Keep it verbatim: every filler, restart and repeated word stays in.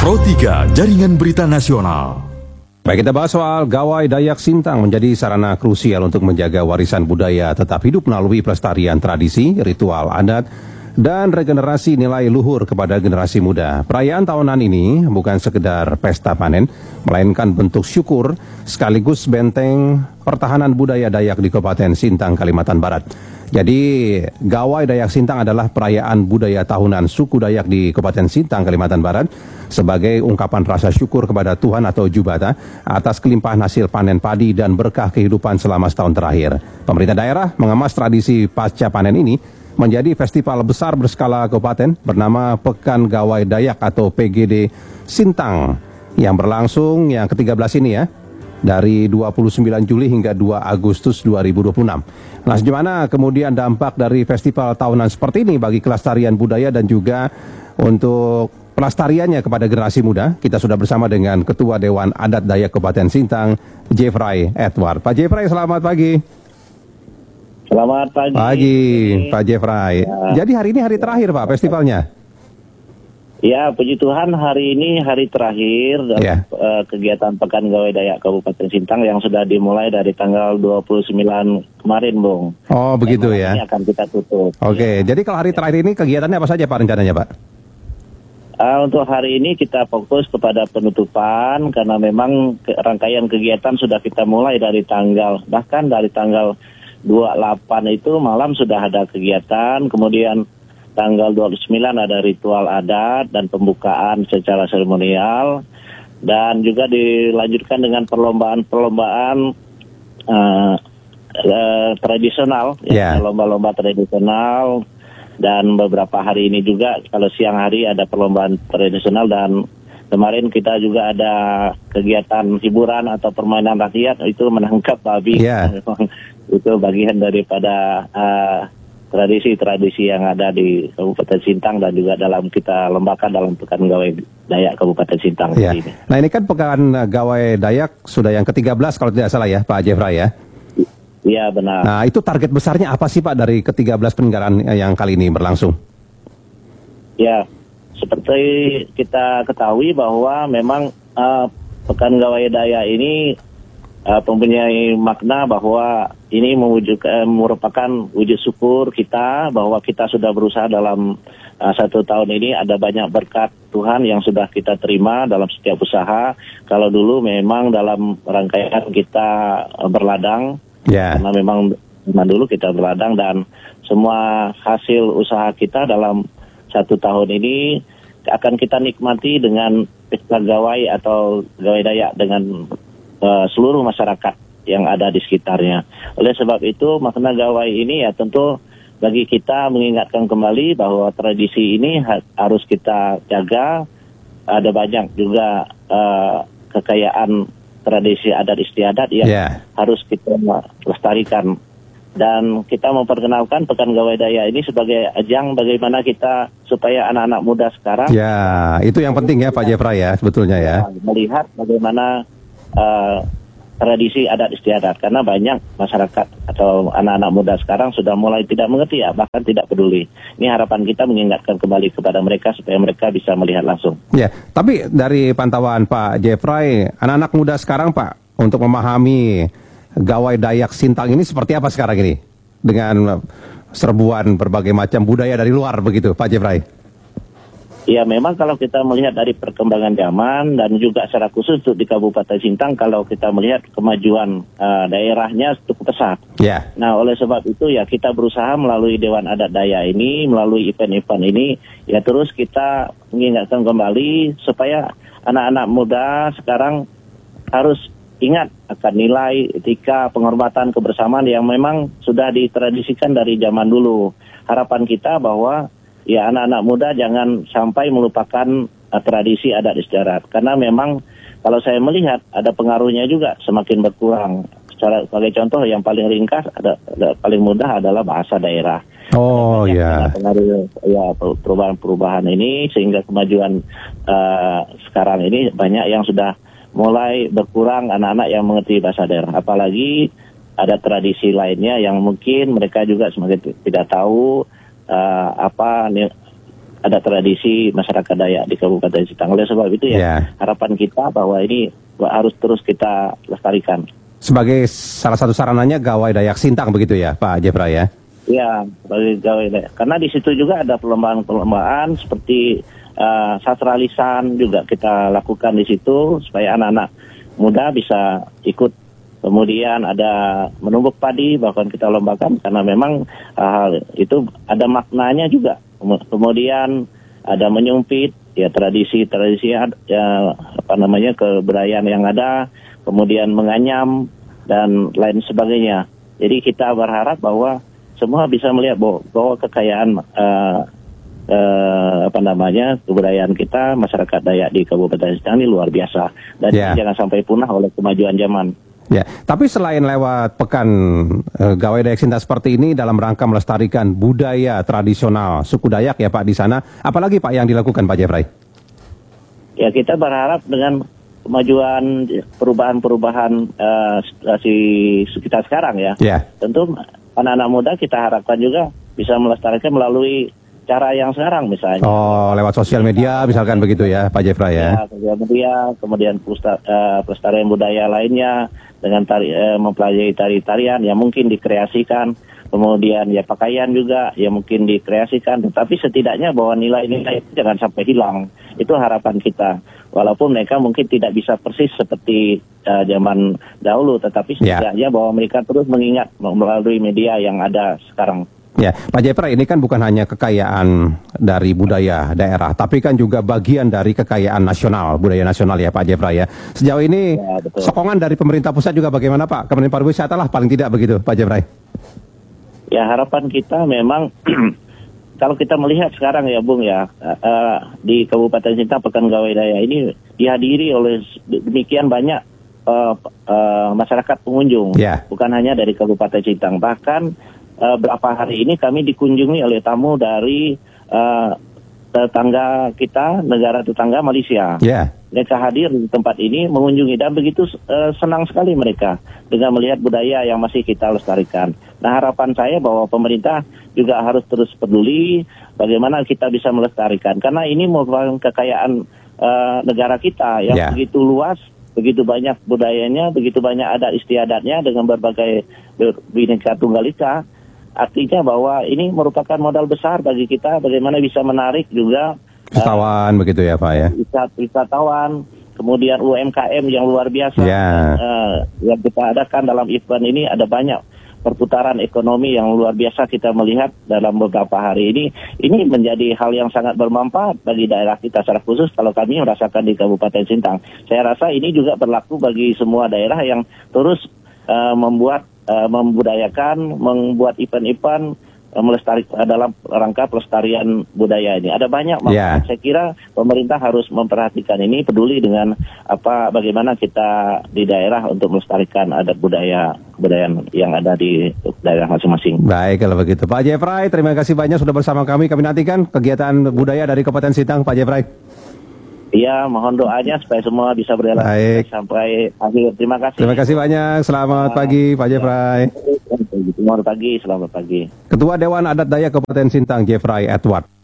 Pro tiga, Jaringan Berita Nasional. Baik, kita bahas soal gawai Dayak Sintang menjadi sarana krusial untuk menjaga warisan budaya tetap hidup melalui pelestarian tradisi, ritual adat, dan regenerasi nilai luhur kepada generasi muda. Perayaan tahunan ini bukan sekedar pesta panen, melainkan bentuk syukur sekaligus benteng pertahanan budaya Dayak di Kabupaten Sintang, Kalimantan Barat. Jadi, gawai Dayak Sintang adalah perayaan budaya tahunan suku Dayak di Kabupaten Sintang, Kalimantan Barat sebagai ungkapan rasa syukur kepada Tuhan atau Jubata atas kelimpahan hasil panen padi dan berkah kehidupan selama setahun terakhir. Pemerintah daerah mengemas tradisi pasca panen ini menjadi festival besar berskala kabupaten bernama Pekan Gawai Dayak atau P G D Sintang yang berlangsung yang ke tiga belas ini ya, dari dua puluh sembilan Juli hingga dua Agustus dua ribu dua puluh enam. Nah, gimana kemudian dampak dari festival tahunan seperti ini bagi kelestarian budaya dan juga untuk pelestariannya kepada generasi muda? Kita sudah bersama dengan Ketua Dewan Adat Dayak Kabupaten Sintang, Jeffrey Edward. Pak Jeffrey, selamat pagi. Selamat pagi. Pagi, Pak Jeffrey. Ya. Jadi hari ini hari terakhir, Pak, festivalnya? Ya, puji Tuhan hari ini hari terakhir dalam ya. uh, kegiatan Pekan Gawai Dayak Kabupaten Sintang yang sudah dimulai dari tanggal dua puluh sembilan kemarin, Bung. Oh, begitu ya. Ini akan kita tutup. Oke, ya. Jadi kalau hari terakhir ini kegiatannya apa saja, Pak, rencananya, Pak? Uh, untuk hari ini kita fokus kepada penutupan karena memang ke, rangkaian kegiatan sudah kita mulai dari tanggal, bahkan dari tanggal dua puluh delapan itu malam sudah ada kegiatan, kemudian tanggal dua puluh sembilan ada ritual adat dan pembukaan secara seremonial, dan juga dilanjutkan dengan perlombaan-perlombaan uh, uh, tradisional, yeah. ya, lomba-lomba tradisional, dan beberapa hari ini juga kalau siang hari ada perlombaan tradisional, dan kemarin kita juga ada kegiatan hiburan atau permainan rakyat, itu menangkap babi, yeah. itu bagian daripada uh, tradisi-tradisi yang ada di Kabupaten Sintang dan juga dalam kita lombakan dalam Pekan Gawai Dayak Kabupaten Sintang ya. ini. Nah, ini kan Pekan Gawai Dayak sudah yang ke tiga belas kalau tidak salah ya, Pak Jeffrey ya? Iya, benar. Nah, itu target besarnya apa sih, Pak, dari ke tiga belas penyelenggaraan yang kali ini berlangsung? Ya, seperti kita ketahui bahwa memang uh, Pekan Gawai Dayak ini Uh, mempunyai makna bahwa ini mewujud, uh, merupakan wujud syukur kita bahwa kita sudah berusaha dalam uh, satu tahun ini, ada banyak berkat Tuhan yang sudah kita terima dalam setiap usaha. Kalau dulu memang dalam rangkaian kita uh, berladang, yeah. karena memang dulu kita berladang, dan semua hasil usaha kita dalam satu tahun ini akan kita nikmati dengan pesta gawai atau gawai Dayak dengan Uh, seluruh masyarakat yang ada di sekitarnya. Oleh sebab itu makna gawai ini ya tentu bagi kita mengingatkan kembali bahwa tradisi ini ha- harus kita jaga. Ada banyak juga uh, kekayaan tradisi adat istiadat yang yeah. harus kita lestarikan. Dan kita memperkenalkan Pekan Gawai Dayak ini sebagai ajang bagaimana kita supaya anak-anak muda sekarang. Ya, itu yang penting ya Pak Jeffrey ya, sebetulnya ya. Melihat bagaimana Uh, tradisi adat istiadat, karena banyak masyarakat atau anak-anak muda sekarang sudah mulai tidak mengerti ya, bahkan tidak peduli. Ini harapan kita mengingatkan kembali kepada mereka supaya mereka bisa melihat langsung. Ya, tapi dari pantauan Pak Jeffrey, anak-anak muda sekarang Pak, untuk memahami Gawai Dayak Sintang ini seperti apa sekarang ini? Dengan serbuan berbagai macam budaya dari luar begitu Pak Jeffrey? Ya, memang kalau kita melihat dari perkembangan zaman dan juga secara khusus untuk di Kabupaten Sintang, kalau kita melihat kemajuan uh, daerahnya cukup pesat. Yeah. Nah, oleh sebab itu ya kita berusaha melalui Dewan Adat Dayak ini, melalui event-event ini, ya terus kita mengingatkan kembali supaya anak-anak muda sekarang harus ingat akan nilai, etika, penghormatan, kebersamaan yang memang sudah ditradisikan dari zaman dulu. Harapan kita bahwa ya anak-anak muda jangan sampai melupakan uh, tradisi adat istiadat, karena memang kalau saya melihat ada pengaruhnya juga semakin berkurang. Secara sebagai contoh yang paling ringkas ada, ada paling mudah adalah bahasa daerah. Oh ya. Pengaruh ya perubahan-perubahan ini sehingga kemajuan uh, sekarang ini banyak yang sudah mulai berkurang anak-anak yang mengerti bahasa daerah. Apalagi ada tradisi lainnya yang mungkin mereka juga semakin tidak tahu uh, apa ada tradisi masyarakat Dayak di Kabupaten Sintang. Oleh sebab itu ya, Ya. harapan kita bahwa ini harus terus kita lestarikan. Sebagai salah satu sarananya Gawai Dayak Sintang begitu ya Pak Jepra ya? Ya, bagi gawai Dayak. Karena di situ juga ada perlombaan-perlombaan seperti uh, sastra lisan juga kita lakukan di situ supaya anak-anak muda bisa ikut. Kemudian ada menumbuk padi, bahkan kita lombakan karena memang hal itu ada maknanya juga. Kemudian ada menyumpit, ya tradisi-tradisi ya apa namanya kebudayaan yang ada, kemudian menganyam dan lain sebagainya. Jadi kita berharap bahwa semua bisa melihat bahwa, bahwa kekayaan uh, uh, apa namanya kebudayaan kita masyarakat Dayak di Kabupaten Sintang ini luar biasa dan Yeah. jangan sampai punah oleh kemajuan zaman. Ya, tapi selain lewat pekan eh, Gawai Dayak Sintang seperti ini dalam rangka melestarikan budaya tradisional suku Dayak ya Pak di sana, apalagi Pak yang dilakukan Pak Jepra? Ya kita berharap dengan kemajuan perubahan-perubahan uh, situasi kita sekarang ya, Ya. tentu anak-anak muda kita harapkan juga bisa melestarikan melalui cara yang sekarang misalnya. Oh, lewat sosial media misalkan begitu ya Pak Jepra ya? Ya, sosial media, kemudian pusta- uh, pelestarian budaya lainnya dengan tari, uh, mempelajari tari-tarian yang mungkin dikreasikan, kemudian ya pakaian juga yang mungkin dikreasikan, tetapi setidaknya bahwa nilai-nilai itu jangan sampai hilang. Itu harapan kita. Walaupun mereka mungkin tidak bisa persis seperti uh, zaman dahulu, tetapi Ya. setidaknya bahwa mereka terus mengingat melalui media yang ada sekarang. Ya, Pak Jepra, ini kan bukan hanya kekayaan dari budaya daerah, tapi kan juga bagian dari kekayaan nasional, budaya nasional ya Pak Jepra ya. Sejauh ini Ya, betul. sokongan dari pemerintah pusat juga bagaimana Pak? Kementerian Pariwisata lah paling tidak begitu Pak Jepra. Ya harapan kita memang kalau kita melihat sekarang ya Bung ya, uh, di Kabupaten Sintang Pekan Gawai Dayak ini dihadiri oleh demikian banyak uh, uh, masyarakat pengunjung, Ya. bukan hanya dari Kabupaten Sintang, bahkan uh, berapa hari ini kami dikunjungi oleh tamu dari uh, tetangga kita, negara tetangga Malaysia. Ya. Mereka hadir di tempat ini mengunjungi dan begitu uh, senang sekali mereka dengan melihat budaya yang masih kita lestarikan. Nah harapan saya bahwa pemerintah juga harus terus peduli bagaimana kita bisa melestarikan karena ini merupakan kekayaan uh, negara kita yang Ya. begitu luas, begitu banyak budayanya, begitu banyak adat istiadatnya dengan berbagai bineka tunggal ika. Artinya bahwa ini merupakan modal besar bagi kita bagaimana bisa menarik juga Wisatawan begitu ya Pak ya. wisat wisatawan, kemudian U M K M yang luar biasa Ya. uh, yang kita adakan dalam event ini ada banyak perputaran ekonomi yang luar biasa kita melihat dalam beberapa hari ini. Ini menjadi hal yang sangat bermanfaat bagi daerah kita secara khusus kalau kami merasakan di Kabupaten Sintang. Saya rasa ini juga berlaku bagi semua daerah yang terus uh, membuat uh, membudayakan, membuat event-event melestarikan dalam rangka pelestarian budaya ini. Ada banyak manfaat. Ya. Saya kira pemerintah harus memperhatikan ini, peduli dengan apa bagaimana kita di daerah untuk melestarikan adat budaya kebudayaan yang ada di daerah masing-masing. Baik kalau begitu Pak Jepra, terima kasih banyak sudah bersama kami. Kami nantikan kegiatan budaya dari Kabupaten Sintang Pak Jepra. Iya, mohon doanya supaya semua bisa berjalan Baik. sampai akhir. Terima kasih. Terima kasih banyak. Selamat pagi Pak Jepra. Selamat pagi, selamat pagi. Ketua Dewan Adat Dayak Kabupaten Sintang Jeffrey Edward.